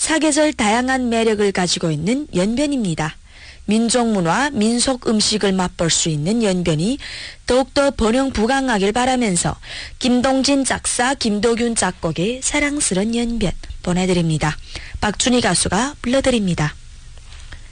사계절 다양한 매력을 가지고 있는 연변입니다. 민족문화, 민속 음식을 맛볼 수 있는 연변이 더욱더 번영 부강하길 바라면서 김동진 작사, 김도균 작곡의 사랑스런 연변 보내드립니다. 박준희 가수가 불러드립니다.